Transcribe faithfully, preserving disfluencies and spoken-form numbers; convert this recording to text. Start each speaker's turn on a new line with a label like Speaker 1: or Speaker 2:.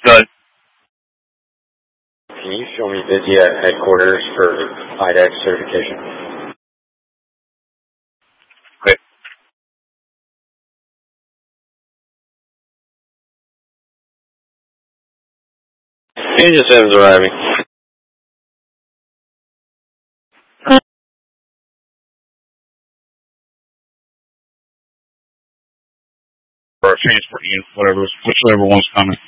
Speaker 1: Good.
Speaker 2: Can you show me Vizia headquarters for I D E X certification?
Speaker 1: Great.
Speaker 2: Agent seven's arriving.
Speaker 1: Or a transport unit, whatever, whichever one's coming.